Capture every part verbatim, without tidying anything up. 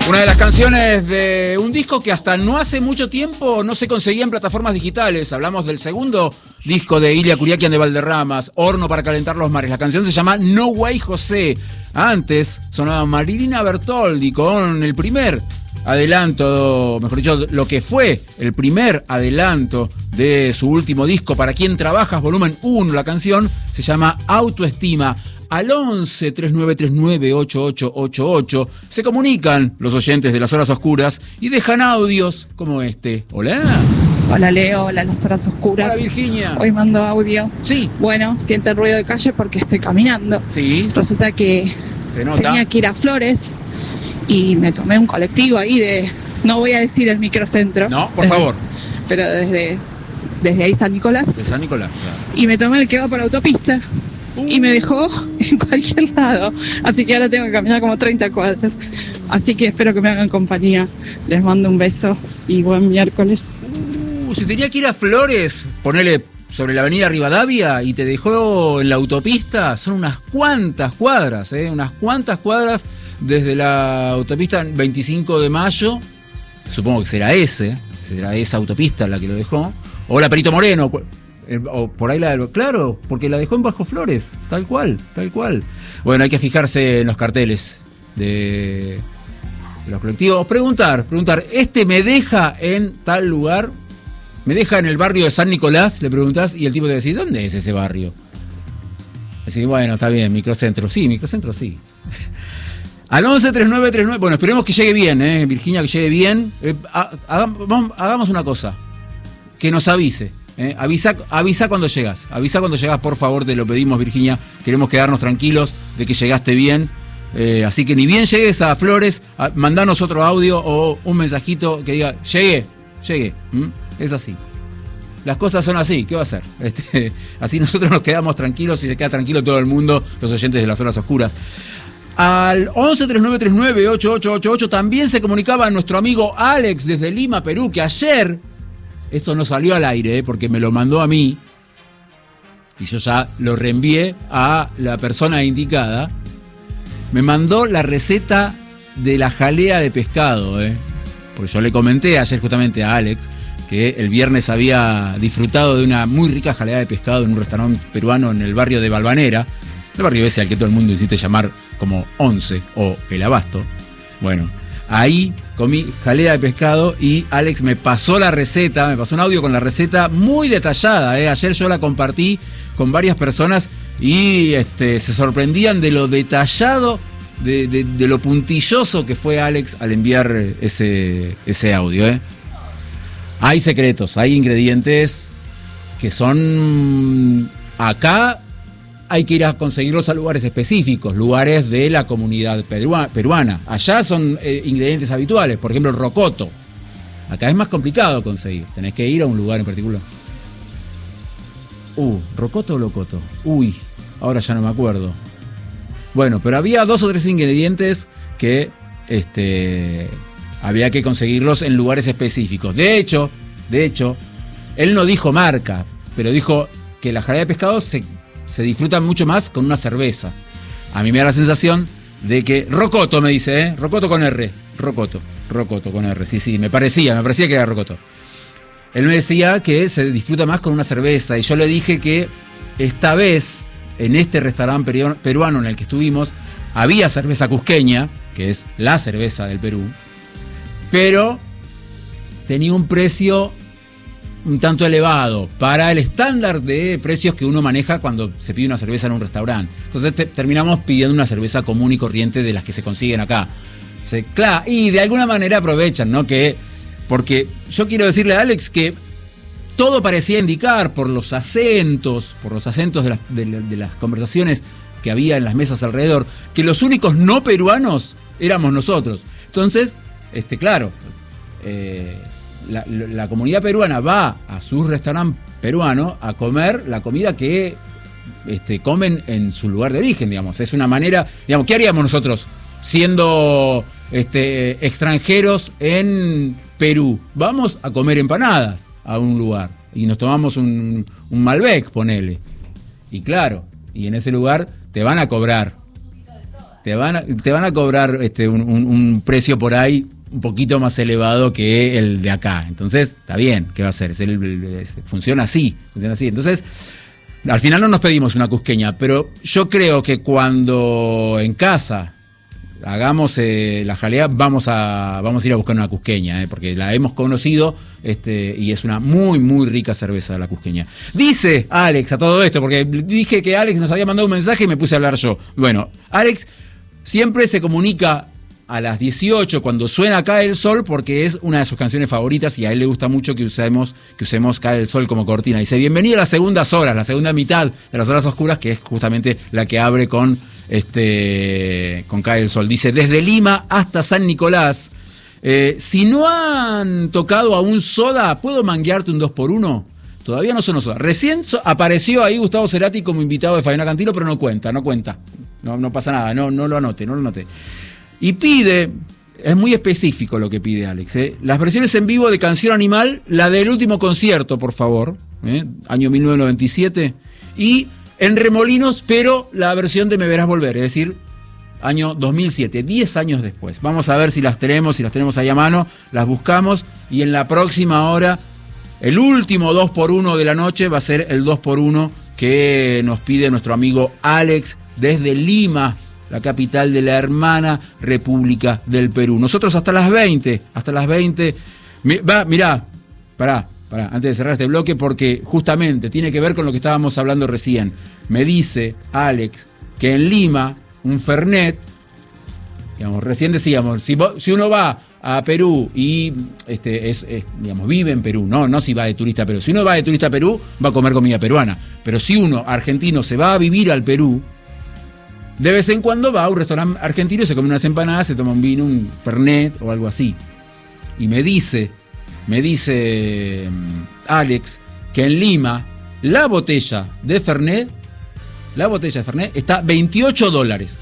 Una de las canciones de un disco que hasta no hace mucho tiempo no se conseguía en plataformas digitales. Hablamos del segundo disco de Ilia Kuriakian de Valderramas, Horno para calentar los mares. La canción se llama No Way José. Antes sonaba Marilina Bertoldi con el primer adelanto, mejor dicho, lo que fue el primer adelanto de su último disco, Para Quién Trabajas, volumen uno. La canción se llama Autoestima. Al once, treinta y nueve treinta y nueve, ochenta y ocho ochenta y ocho se comunican los oyentes de Las Horas Oscuras y dejan audios como este. Hola. Hola Leo, hola Las Horas Oscuras. Hola Virginia. Hoy mando audio. Sí. Bueno, siento el ruido de calle porque estoy caminando. Sí. Resulta que Se nota. tenía que ir a Flores y me tomé un colectivo ahí de, no voy a decir el microcentro. No, por desde, favor. Pero desde, desde ahí San Nicolás. De San Nicolás, claro. Y me tomé el que va por autopista. Uh. Y me dejó en cualquier lado. Así que ahora tengo que caminar como treinta cuadras. Así que espero que me hagan compañía. Les mando un beso y buen miércoles. Uh, si tenía que ir a Flores, ponele sobre la avenida Rivadavia y te dejó en la autopista, son unas cuantas cuadras, ¿eh? Unas cuantas cuadras desde la autopista veinticinco de mayo. Supongo que será ese, será esa autopista la que lo dejó. O la Perito Moreno. O por ahí la del... Claro, porque la dejó en Bajo Flores, tal cual, tal cual. Bueno, hay que fijarse en los carteles de, de los colectivos. Preguntar, preguntar, ¿este me deja en tal lugar? ¿Me deja en el barrio de San Nicolás? Le preguntás y el tipo te dice, ¿dónde es ese barrio? Así que bueno, está bien, microcentro. Sí, microcentro, sí. Al once, treinta y nueve treinta y nueve. Bueno, esperemos que llegue bien, ¿eh? Virginia, que llegue bien. Eh, hagamos, hagamos una cosa. Que nos avise. Eh, avisa, avisa cuando llegas, avisa cuando llegas, por favor, te lo pedimos, Virginia. Queremos quedarnos tranquilos de que llegaste bien. Eh, así que ni bien llegues a Flores, a, mandanos otro audio o un mensajito que diga, llegué, llegué. ¿Mm? Es así. Las cosas son así, ¿qué va a hacer? Este, así nosotros nos quedamos tranquilos y se queda tranquilo todo el mundo, los oyentes de Las Horas Oscuras. Al once, treinta y nueve treinta y nueve, ochenta y ocho ochenta y ocho también se comunicaba nuestro amigo Alex desde Lima, Perú, que ayer... Esto no salió al aire, ¿eh? Porque me lo mandó a mí y yo ya lo reenvié a la persona indicada. Me mandó la receta de la jalea de pescado, ¿eh? Porque yo le comenté ayer justamente a Alex que el viernes había disfrutado de una muy rica jalea de pescado en un restaurante peruano en el barrio de Balvanera, el barrio ese al que todo el mundo insiste llamar como Once o El Abasto. Bueno, ahí comí jalea de pescado y Alex me pasó la receta, me pasó un audio con la receta muy detallada, ¿eh? Ayer yo la compartí con varias personas y este, se sorprendían de lo detallado, de, de, de lo puntilloso que fue Alex al enviar ese, ese audio, ¿eh? Hay secretos, hay ingredientes que son... Acá hay que ir a conseguirlos a lugares específicos, lugares de la comunidad peruana. Allá son eh, ingredientes habituales, por ejemplo el rocoto. Acá es más complicado conseguir, tenés que ir a un lugar en particular. Uh, ¿rocoto o locoto? Uy, ahora ya no me acuerdo. Bueno, pero había dos o tres ingredientes que este, había que conseguirlos en lugares específicos. De hecho, de hecho, él no dijo marca, pero dijo que la jalea de pescado se... se disfrutan mucho más con una cerveza. A mí me da la sensación de que... Rocoto me dice, ¿eh? Rocoto con R. Rocoto. Rocoto con R. Sí, sí, me parecía, me parecía que era rocoto. Él me decía que se disfruta más con una cerveza y yo le dije que esta vez, en este restaurante peruano en el que estuvimos, había cerveza cusqueña, que es la cerveza del Perú, pero tenía un precio... un tanto elevado para el estándar de precios que uno maneja cuando se pide una cerveza en un restaurante. Entonces te, terminamos pidiendo una cerveza común y corriente de las que se consiguen acá. Se, claro, y de alguna manera aprovechan, ¿no? Que, porque yo quiero decirle a Alex que todo parecía indicar por los acentos, por los acentos de las, de, de las conversaciones que había en las mesas alrededor, que los únicos no peruanos éramos nosotros. Entonces, este, claro, eh, La, la comunidad peruana va a su restaurante peruano a comer la comida que este, comen en su lugar de origen, digamos. Es una manera, digamos, ¿qué haríamos nosotros siendo este, extranjeros en Perú? Vamos a comer empanadas a un lugar y nos tomamos un, un Malbec, ponele. Y claro, y en ese lugar te van a cobrar te van a, te van a cobrar este, un, un, un precio por ahí un poquito más elevado que el de acá. Entonces, está bien, ¿qué va a hacer? Es el, el, es, funciona así, funciona así. Entonces, al final no nos pedimos una cusqueña, pero yo creo que cuando en casa hagamos eh, la jalea, vamos a, vamos a ir a buscar una cusqueña, eh, porque la hemos conocido este, y es una muy, muy rica cerveza la cusqueña. Dice Alex a todo esto, porque dije que Alex nos había mandado un mensaje y me puse a hablar yo. Bueno, Alex siempre se comunica a las dieciocho cuando suena Cae el Sol, porque es una de sus canciones favoritas y a él le gusta mucho que usemos, que usemos Cae el Sol como cortina. Dice, bienvenido a las segundas horas, la segunda mitad de las horas oscuras, que es justamente la que abre con, este, con Cae el Sol. Dice, desde Lima hasta San Nicolás, eh, si no han tocado a un Soda, ¿puedo manguearte un dos por uno? Todavía no sonó Soda. Recién so- apareció ahí Gustavo Cerati como invitado de Fabiana Cantilo, pero no cuenta, no cuenta. No, no pasa nada, no, no lo anote, no lo anote. Y pide, es muy específico lo que pide Alex, ¿eh? Las versiones en vivo de Canción Animal, la del último concierto, por favor, ¿eh? Año mil novecientos noventa y siete, y en Remolinos, pero la versión de Me Verás Volver, es decir, año dos mil siete, diez años después. Vamos a ver si las tenemos, si las tenemos ahí a mano, las buscamos, y en la próxima hora, el último dos por uno de la noche va a ser el dos por uno que nos pide nuestro amigo Alex desde Lima, la capital de la hermana República del Perú. Nosotros hasta las veinte, hasta las veinte, va, mirá, pará, pará, antes de cerrar este bloque, porque justamente tiene que ver con lo que estábamos hablando recién. Me dice Alex que en Lima, un Fernet, digamos, recién decíamos, si, vos, si uno va a Perú y este, es, es, digamos, vive en Perú, no, no si va de turista a Perú, si uno va de turista a Perú, va a comer comida peruana, pero si uno, argentino, se va a vivir al Perú, de vez en cuando va a un restaurante argentino, se come unas empanadas, se toma un vino, un Fernet o algo así. Y me dice, me dice Alex, que en Lima la botella de Fernet, la botella de Fernet está veintiocho dólares.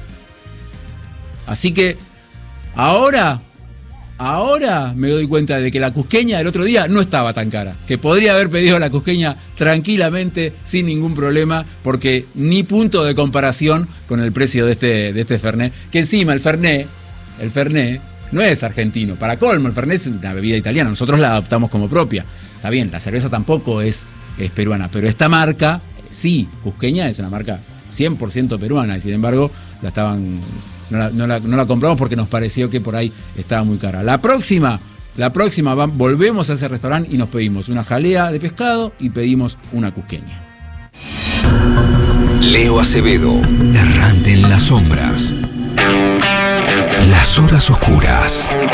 Así que ahora, ahora me doy cuenta de que la cusqueña del otro día no estaba tan cara, que podría haber pedido la cusqueña tranquilamente, sin ningún problema, porque ni punto de comparación con el precio de este, de este Fernet, que encima el Fernet, el Fernet no es argentino, para colmo, el Fernet es una bebida italiana, nosotros la adoptamos como propia. Está bien, la cerveza tampoco es, es peruana, pero esta marca, sí, cusqueña es una marca cien por ciento peruana, y sin embargo la estaban... No la, no, la, no la compramos porque nos pareció que por ahí estaba muy cara. La próxima, la próxima va, volvemos a ese restaurante y nos pedimos una jalea de pescado y pedimos una cusqueña. Leo Acevedo, errante en las sombras. Las horas oscuras.